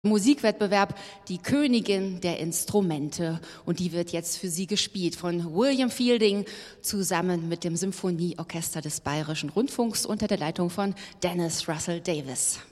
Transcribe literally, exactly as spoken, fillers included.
Musikwettbewerb Die Königin der Instrumente, und die wird jetzt für Sie gespielt von William Fielding zusammen mit dem Symphonieorchester des Bayerischen Rundfunks unter der Leitung von Dennis Russell Davis.